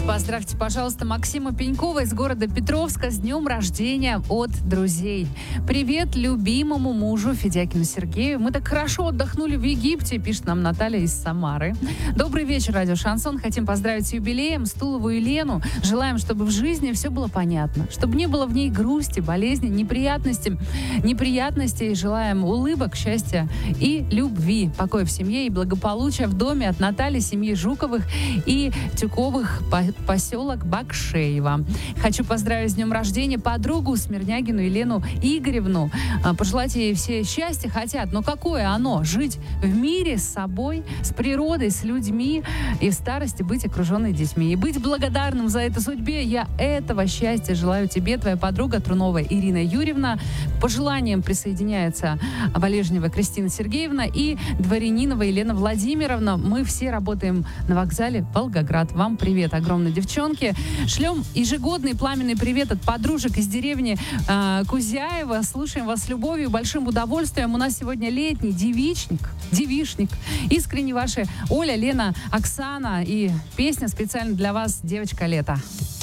Поздравьте, пожалуйста, Максима Пенькова из города Петровска с днем рождения от друзей. Привет любимому мужу Федякину Сергею. Мы так хорошо отдохнули в Египте, пишет нам Наталья из Самары. Добрый вечер, радио Шансон. Хотим поздравить с юбилеем Стулову Елену. Желаем, чтобы в жизни все было понятно, чтобы не было в ней грусти, болезни, неприятностей. Желаем улыбок, счастья и любви, покоя в семье и благополучия в доме от Натальи, семьи Жуковых и Тюковых, поселок Бакшеево. Хочу поздравить с днем рождения подругу Смирнягину Елену Игоревну. Пожелать ей все счастья хотят. Но какое оно? Жить в мире с собой, с природой, с людьми и в старости быть окруженной детьми. И быть благодарным за это судьбе. Я этого счастья желаю тебе, твоя подруга Трунова Ирина Юрьевна. К пожеланиям присоединяется Валежнева Кристина Сергеевна и Дворянинова Елена Владимировна. Мы все работаем на вокзале Волгоград. Вам привет огромный, девчонки. Шлем ежегодный пламенный привет от подружек из деревни Кузяева. Слушаем вас с любовью, большим удовольствием. У нас сегодня летний девичник. Искренне ваши Оля, Лена, Оксана. И песня специально для вас «Девочка лета».